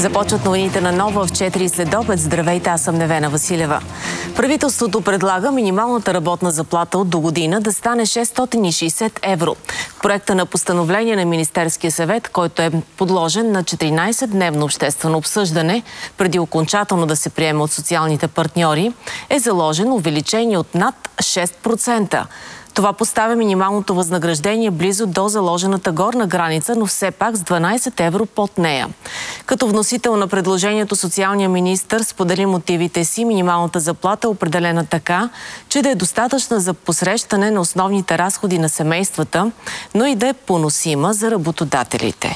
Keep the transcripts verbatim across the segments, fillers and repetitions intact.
Започват новините на Нова в четири след обед. Здравейте, аз съм Невена Василева. Правителството предлага минималната работна заплата от до година да стане шестстотин и шейсет евро. Проекта на постановление на Министерския съвет, който е подложен на четиринайсетдневно обществено обсъждане, преди окончателно да се приеме от социалните партньори, е заложен увеличение от над шест процента. Това поставя минималното възнаграждение близо до заложената горна граница, но все пак с дванайсет евро под нея. Като вносител на предложението, социалният министър сподели мотивите си. Минималната заплата е определена така, че да е достатъчна за посрещане на основните разходи на семействата, но и да е поносима за работодателите.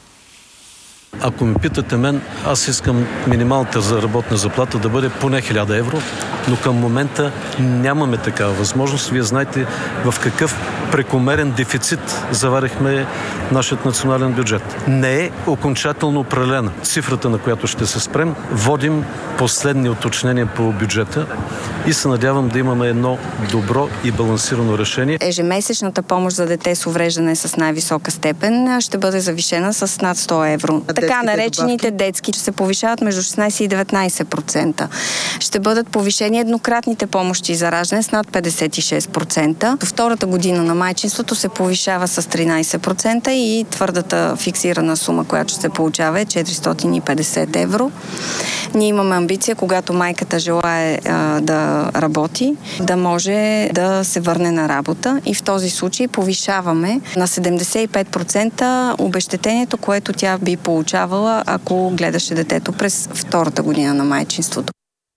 Ако ми питате мен, аз искам минималната за работна заплата да бъде поне хиляда евро, но към момента нямаме такава възможност. Вие знаете в какъв прекомерен дефицит заварихме нашият национален бюджет. Не е окончателно определена цифрата, на която ще се спрем. Водим последни уточнения по бюджета и се надявам да имаме едно добро и балансирано решение. Ежемесечната помощ за дете с увреждане с най-висока степен ще бъде завишена с над сто евро. Така наречените детски ще се повишават между шестнайсет и деветнайсет процента. Ще бъдат повишени еднократните помощи за раждане с над петдесет и шест процента. До втората година на майчинството се повишава с тринайсет процента и твърдата фиксирана сума, която ще се получава, е четиристотин и петдесет евро. Ние имаме амбиция, когато майката желае а, да работи, да може да се върне на работа и в този случай повишаваме на седемдесет и пет процента обезщетението, което тя би получавала, ако гледаше детето през втората година на майчинството.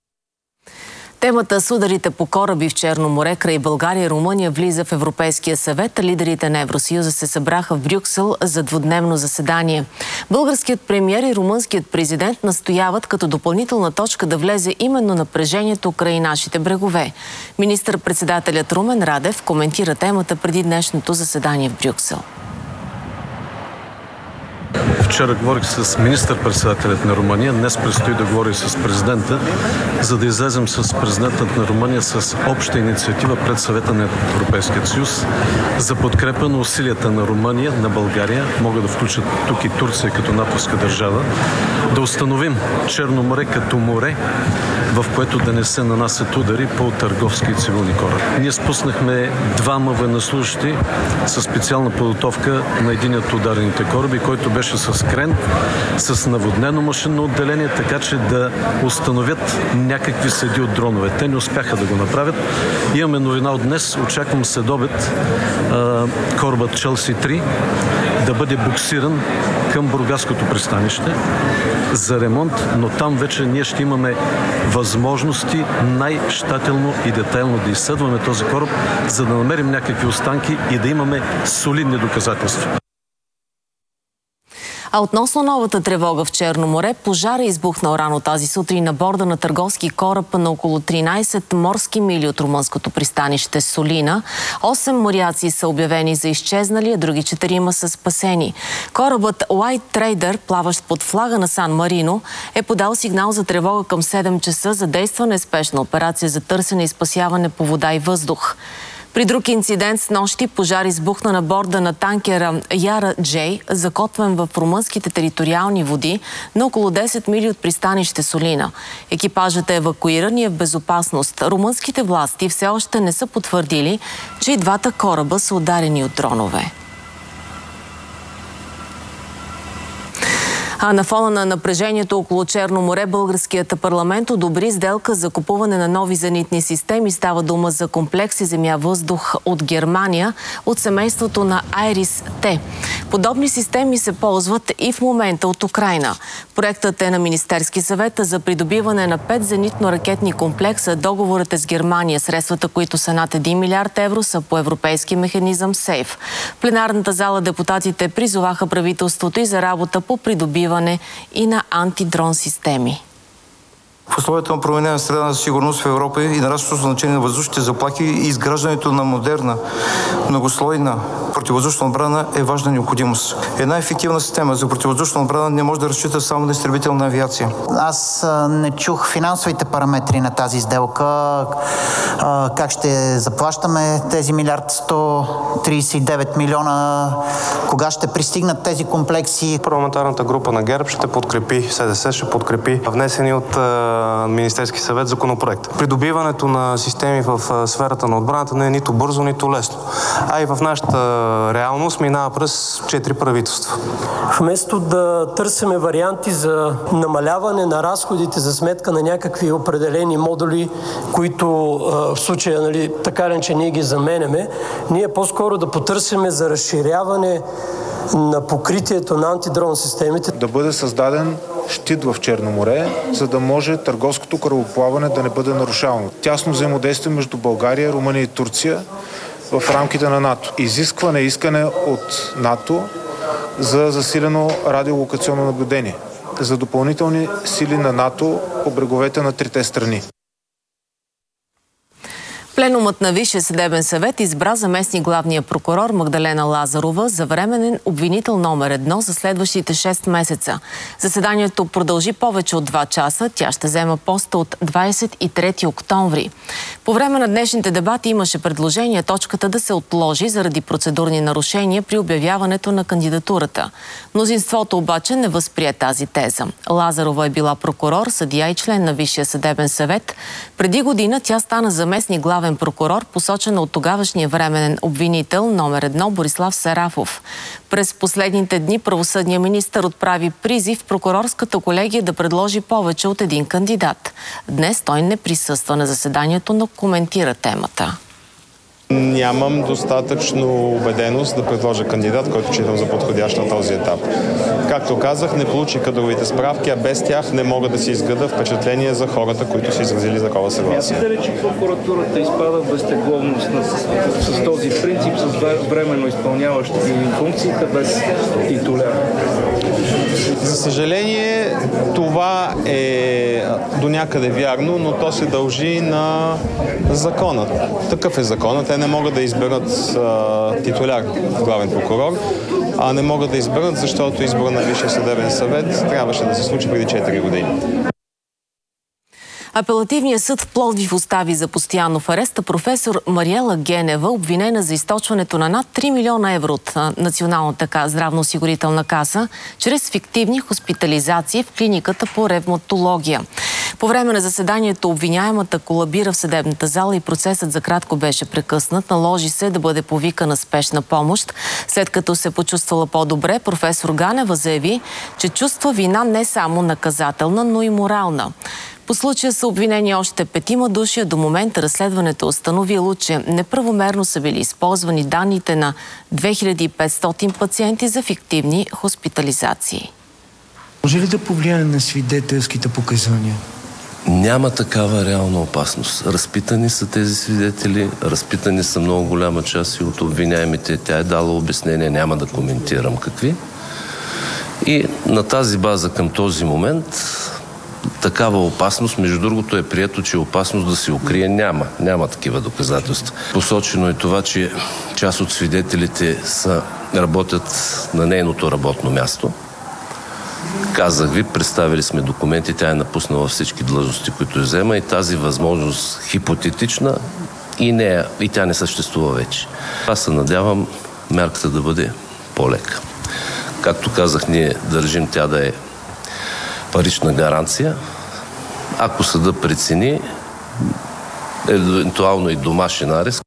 Темата с ударите по кораби в Черно море край България и Румъния влиза в Европейския съвет. Лидерите на Евросъюза се събраха в Брюксел за двудневно заседание. Българският премиер и румънският президент настояват като допълнителна точка да влезе именно напрежението край нашите брегове. Министър-председателят Румен Радев коментира темата преди днешното заседание в Брюксел. Вчера говорих с министър-председателят на Румъния, днес предстои да говори с президента, за да излезем с президентът на Румъния с обща инициатива пред съвета на Европейския съюз за подкрепа на усилията на Румъния, на България, могат да включат тук и Турция като натовска държава, да установим Черно море като море, в което да не се нанасят удари по търговски и цивилни кораби. Ние спуснахме двама военнослужащи със специална подготовка на един от ударените кораби, който беше с крен, с наводнено машинно отделение, така че да установят някакви следи от дронове. Те не успяха да го направят. Имаме новина от днес. Очаквам следобед корабът Челси три да бъде буксиран към Бургаското пристанище за ремонт, но там вече ние ще имаме възможности най-щателно и детайлно да изследваме този кораб, за да намерим някакви останки и да имаме солидни доказателства. А относно новата тревога в Черно море, пожар е избухнал рано тази сутрин на борда на търговски кораб на около тринайсет морски мили от румънското пристанище Солина. Осем моряци са обявени за изчезнали, а други четирима са спасени. Корабът White Trader, плаващ под флага на Сан Марино, е подал сигнал за тревога към седем часа за действане спешна операция за търсене и спасяване по вода и въздух. При друг инцидент с нощи пожар избухна на борда на танкера Яра Джей, закотвен в румънските териториални води на около десет мили от пристанище Солина. Екипажът е евакуиран и е в безопасност. Румънските власти все още не са потвърдили, че и двата кораба са ударени от дронове. А на фона на напрежението около Черно море, българският парламент одобри сделка за купуване на нови зенитни системи. Става дума за комплекси земя-въздух от Германия, от семейството на Айрис-Т. Подобни системи се ползват и в момента от Украйна. Проектът е на Министерски съвет за придобиване на пет зенитно-ракетни комплекса. Договорът е с Германия. Средствата, които са над един милиард евро, са по европейски механизъм СЕЙФ. В пленарната зала депутатите призоваха правителството и за работа по придобиване и на антидрон системи. В условията на променена среда на сигурност в Европа и нарастващото значение на въздушните заплахи и изграждането на модерна, многослойна противовъздушна отбрана е важна необходимост. Една ефективна система за противовъздушна отбрана не може да разчита само на изтребителна авиация. Аз не чух финансовите параметри на тази сделка. Как ще заплащаме тези милиард сто тридесет и девет милиона? Кога ще пристигнат тези комплекси? Парламентарната група на ГЕРБ ще подкрепи, СДС ще подкрепи внесени от Министерски съвет законопроект. Придобиването на системи в сферата на отбраната не е нито бързо, нито лесно. А и в нашата реалност минава през четири правителства. Вместо да търсиме варианти за намаляване на разходите за сметка на някакви определени модули, които в случая, нали, така че ние ги заменяме, ние по-скоро да потърсиме за разширяване на покритието на антидрон системите. Да бъде създаден щит в Черно море, за да може търговското корабоплаване да не бъде нарушавано. Тясно взаимодействие между България, Румъния и Турция в рамките на НАТО. Изискване, искане от НАТО за засилено радиолокационно наблюдение, за допълнителни сили на НАТО по бреговете на трите страни. Пленумът на Висшия съдебен съвет избра заместник главния прокурор Магдалена Лазарова за временен обвинител номер едно за следващите шест месеца. Заседанието продължи повече от два часа. Тя ще взема поста от двадесет и трети октомври. По време на днешните дебати имаше предложение точката да се отложи заради процедурни нарушения при обявяването на кандидатурата. Мнозинството обаче не възприе тази теза. Лазарова е била прокурор, съдия и член на Висшия съдебен съвет. Преди година тя стана заместник главен прокурор, посочена от тогавашния временен обвинител номер едно Борислав Сарафов. През последните дни правосъдният министър отправи призив прокурорската колегия да предложи повече от един кандидат. Днес той не присъства на заседанието, но коментира темата. Нямам достатъчно убеденост да предложа кандидат, който считам за подходящ на този етап. Както казах, не получих кадровите справки, а без тях не мога да си изграда впечатление за хората, които са изразили такова съгласие. Смятате ли, че прокуратурата изпада в безтегловност с, с този принцип, с временно изпълняващи функциите без титуляр? За съжаление, това е до някъде вярно, но то се дължи на закона. Такъв е законът. Те не могат да изберат а, титуляр главен прокурор, а не могат да изберат, защото избора на Висшия съдебен съвет трябваше да се случи преди четири години. Апелативният съд в Пловдив остави за постоянно в ареста професор Мариела Генева, обвинена за източването на над три милиона евро от Националната здравноосигурителна каса чрез фиктивни хоспитализации в клиниката по ревматология. По време на заседанието обвиняемата колабира в съдебната зала и процесът за кратко беше прекъснат. Наложи се да бъде повикана спешна помощ. След като се почувствала по-добре, професор Ганева заяви, че чувства вина не само наказателна, но и морална. По случая са обвинени още петима души, а до момента разследването е установило, че неправомерно са били използвани данните на две хиляди и петстотин пациенти за фиктивни хоспитализации. Може ли да повлияе на свидетелските показания? Няма такава реална опасност. Разпитани са тези свидетели, разпитани са много голяма част и от обвиняемите. Тя е дала обяснение, няма да коментирам какви. И на тази база към този момент такава опасност, между другото е прието, че опасност да се укрие няма. Няма такива доказателства. Посочено е това, че част от свидетелите са, работят на нейното работно място. Казах ви, представили сме документи, тя е напуснала всички длъжности, които взема и тази възможност хипотетична и, не, и тя не съществува вече. Аз се надявам мярката да бъде по-лека. Както казах, ние държим тя да е парична гаранция. Ако съда прецени, евентуално и домашен арест.